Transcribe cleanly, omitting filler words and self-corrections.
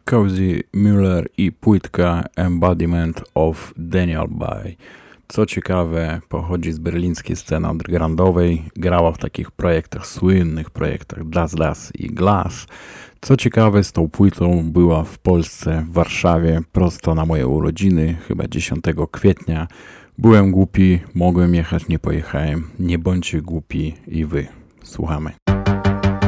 Cozy Müller i płytka Embodiment of Daniel Bay. Co ciekawe, pochodzi z berlińskiej sceny undergroundowej, grała w takich projektach, słynnych projektach Das i Glass. Co ciekawe, z tą płytą była w Polsce, w Warszawie, prosto na moje urodziny, chyba 10 kwietnia. Byłem głupi, mogłem jechać, nie pojechałem. Nie bądźcie głupi i wy. Słuchamy.